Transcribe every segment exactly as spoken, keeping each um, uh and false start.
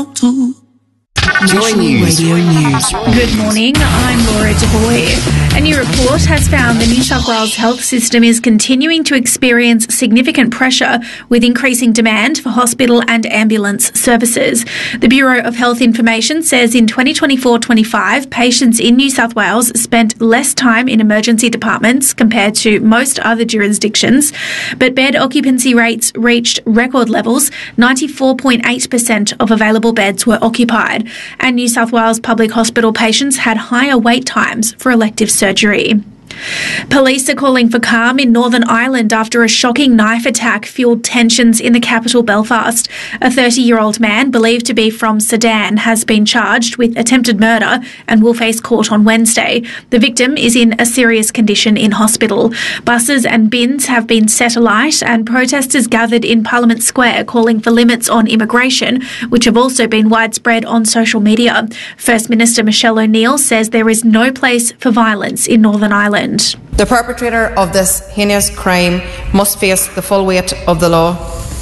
Joy News. Radio News. Good morning, I'm Laura DeBoy. A new report has found the New South Wales health system is continuing to experience significant pressure with increasing demand for hospital and ambulance services. The Bureau of Health Information says in twenty twenty-four twenty-five, patients in New South Wales spent less time in emergency departments compared to most other jurisdictions, but bed occupancy rates reached record levels. ninety-four point eight percent of available beds were occupied, and New South Wales public hospital patients had higher wait times for elective surgery. Police are calling for calm in Northern Ireland after a shocking knife attack fueled tensions in the capital Belfast. A thirty-year-old man believed to be from Sudan has been charged with attempted murder and will face court on Wednesday. The victim is in a serious condition in hospital. Buses and bins have been set alight and protesters gathered in Parliament Square calling for limits on immigration, which have also been widespread on social media. First Minister Michelle O'Neill says there is no place for violence in Northern Ireland. The perpetrator of this heinous crime must face the full weight of the law.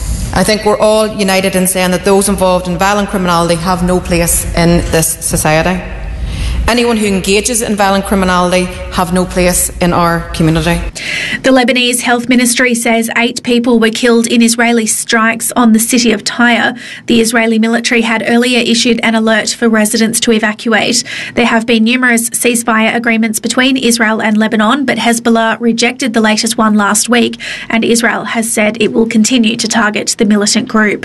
I think we're all united in saying that those involved in violent criminality have no place in this society. Anyone who engages in violent criminality have no place in our community. The Lebanese Health Ministry says eight people were killed in Israeli strikes on the city of Tyre. The Israeli military had earlier issued an alert for residents to evacuate. There have been numerous ceasefire agreements between Israel and Lebanon, but Hezbollah rejected the latest one last week, and Israel has said it will continue to target the militant group.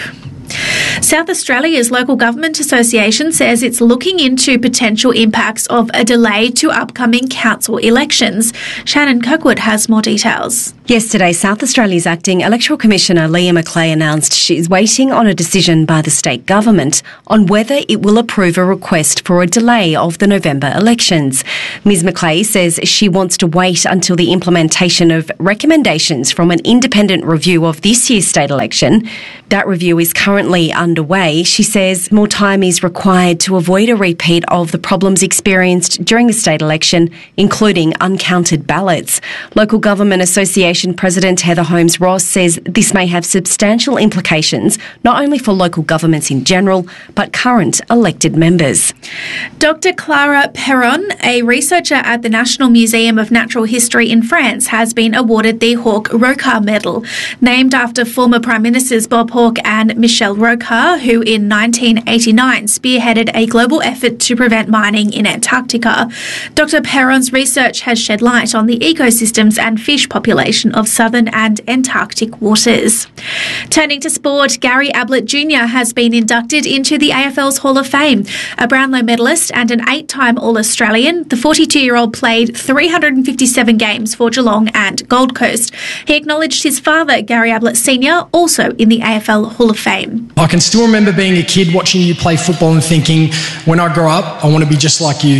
South Australia's local government association says it's looking into potential impacts of a delay to upcoming council elections. Shannon Kirkwood has more details. Yesterday, South Australia's acting electoral commissioner Leah Macleay announced she is waiting on a decision by the state government on whether it will approve a request for a delay of the November elections. Ms Macleay says she wants to wait until the implementation of recommendations from an independent review of this year's state election. That review is currently underway. She says more time is required to avoid a repeat of the problems experienced during the state election, including uncounted ballots. Local Government Association President Heather Holmes-Ross says this may have substantial implications not only for local governments in general, but current elected members. Doctor Clara Perron, a researcher at the National Museum of Natural History in France, has been awarded the Hawke-Rocard Medal, named after former Prime Ministers Bob Hawke and Michel Rocard, who in nineteen eighty-nine spearheaded a global effort to prevent mining in Antarctica. Doctor Perron's research has shed light on the ecosystems and fish population of southern and Antarctic waters. Turning to sport, Gary Ablett Junior has been inducted into the A F L's Hall of Fame. A Brownlow medalist and an eight-time All-Australian, the forty-two-year-old played three hundred fifty-seven games for Geelong and Gold Coast. He acknowledged his father, Gary Ablett Senior, also in the A F L Hall of Fame. I can still remember being a kid watching you play football and thinking, when I grow up, I want to be just like you.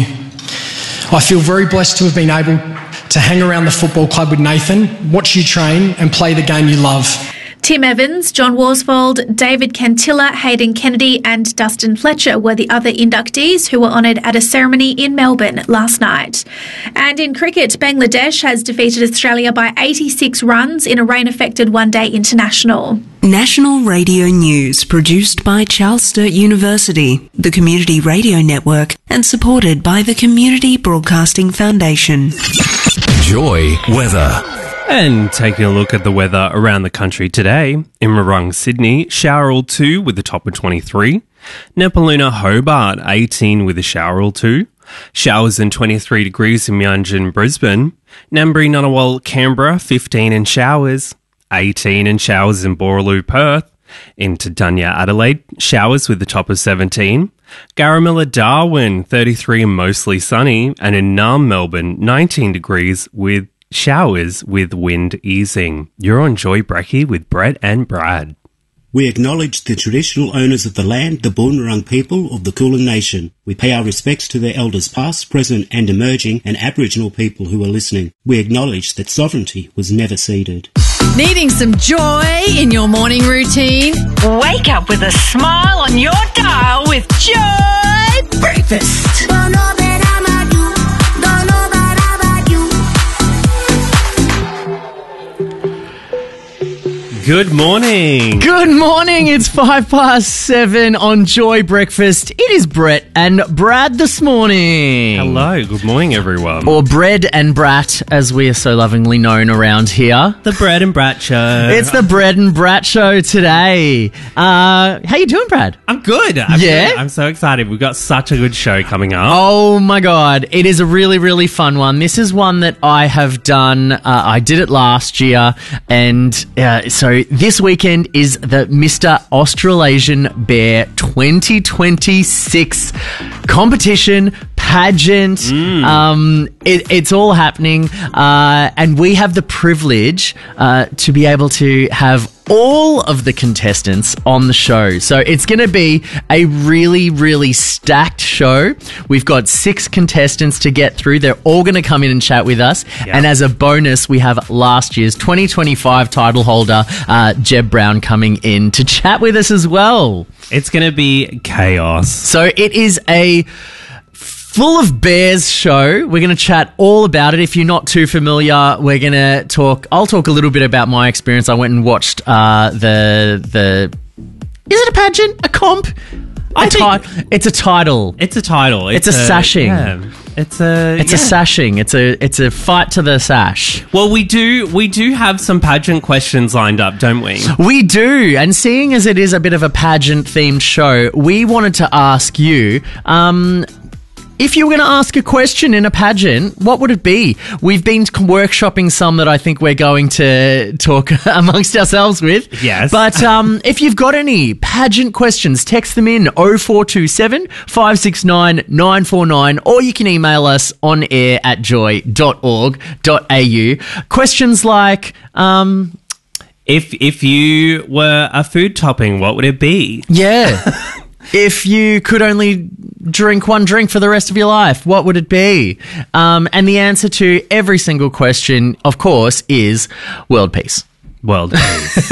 I feel very blessed to have been able to hang around the football club with Nathan, watch you train and play the game you love. Tim Evans, John Worsfold, David Cantilla, Hayden Kennedy and Dustin Fletcher were the other inductees who were honoured at a ceremony in Melbourne last night. And in cricket, Bangladesh has defeated Australia by eighty-six runs in a rain-affected one-day international. National Radio News, produced by Charles Sturt University, the Community Radio Network, and supported by the Community Broadcasting Foundation. Joy weather. And taking a look at the weather around the country today, in Morung, Sydney, shower all two with a top of twenty-three. Nepaluna, Hobart, eighteen with a shower all two. Showers and twenty-three degrees in Meanjin, Brisbane. Ngambri, Ngunnawal, Canberra, fifteen and showers. eighteen and showers in Boorloo, Perth. Into Dunya, Adelaide, showers with the top of seventeen. Garramilla, Darwin, thirty-three and mostly sunny. And in Naarm, Melbourne, nineteen degrees with showers with wind easing. You're on Joy Brecky with Brett and Brad. We acknowledge the traditional owners of the land, the Boonwurrung people of the Kulin Nation. We pay our respects to their elders past, present and emerging, and Aboriginal people who are listening. We acknowledge that sovereignty was never ceded. Needing some joy in your morning routine? Wake up with a smile on your dial with Joy Breakfast. Good morning. Good morning. It's five past seven on Joy Breakfast. It is Brett and Brad this morning. Hello. Good morning, everyone. Or Bread and Brat, as we are so lovingly known around here. The Bread and Brat Show. It's the Bread and Brat Show today. Uh, how you doing, Brad? I'm good. I'm Yeah? good. I'm so excited. We've got such a good show coming up. Oh my God. It is a really, really fun one. This is one that I have done. Uh, I did it last year. And uh, so this weekend is the Mister Australasian Bear twenty twenty-six competition pageant. Mm. Um, it, it's all happening. Uh, and we have the privilege uh, to be able to have all of the contestants on the show. So it's going to be a really, really stacked show. We've got six contestants to get through. They're all going to come in and chat with us. Yeah. And as a bonus, we have last year's twenty twenty-five title holder, uh, Jeb Brown, coming in to chat with us as well. It's going to be chaos. So it is a full of bears show. We're going to chat all about it. If you're not too familiar, we're going to talk. I'll talk a little bit about my experience. I went and watched uh, the the. Is it a pageant? A comp? I a think- ti- it's a title. It's a title. It's a sashing. Yeah. It's a. It's yeah. a sashing. It's a it's a fight to the sash. Well, we do we do have some pageant questions lined up, don't we? We do, and seeing as it is a bit of a pageant themed show, we wanted to ask you. Um, If you were going to ask a question in a pageant, what would it be? We've been workshopping some that I think we're going to talk amongst ourselves with. Yes. But um, if you've got any pageant questions, text them in oh four two seven, five six nine, nine four nine, or you can email us on air at joy dot org dot a u. Questions like... Um, If if you were a food topping, what would it be? yeah... If you could only drink one drink for the rest of your life, what would it be? Um, and the answer to every single question, of course, is world peace. World peace.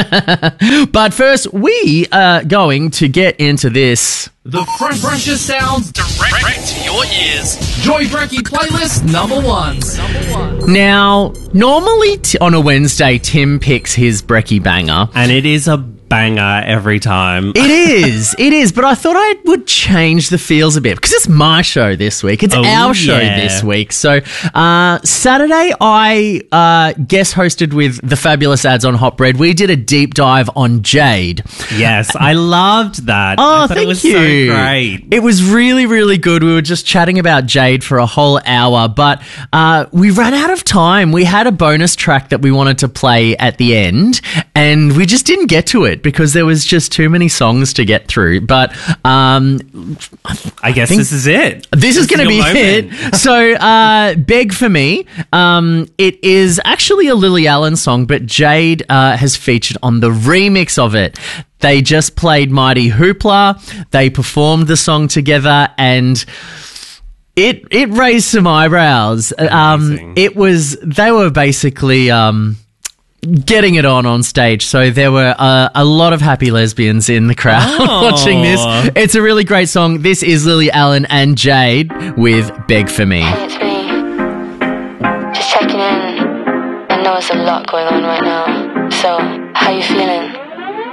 But first, we are going to get into this. The fresh, freshest sounds direct, direct to your ears. Joy Brekkie playlist number one. Number one. Now, normally t- on a Wednesday, Tim picks his brekkie banger. And it is a banger every time. It is, it is, but I thought I would change the feels a bit because it's my show this week. It's Oh, our show yeah. this week. So uh, Saturday, I uh, guest hosted with the Fabulous Ads on Hot Bread. We did a deep dive on Jade. Yes, I loved that. Oh, I thought thank it was you. so great. It was really, really good. We were just chatting about Jade for a whole hour, but uh, we ran out of time. We had a bonus track that we wanted to play at the end, and we just didn't get to it because there was just too many songs to get through. But um, I guess think this is it. this is going to be your moment. it. So, uh, Beg For Me. Um, it is actually a Lily Allen song, but Jade uh, has featured on the remix of it. They just played Mighty Hoopla. They performed the song together, and it it raised some eyebrows. Um, Amazing. it was they were basically. Um, Getting it on on stage. So there were uh, a lot of happy lesbians in the crowd Oh. watching this. It's a really great song. This is Lily Allen and Jade with Beg For Me. Hey, it's me. Just checking in. I know there's a lot going on right now. So, how you feeling?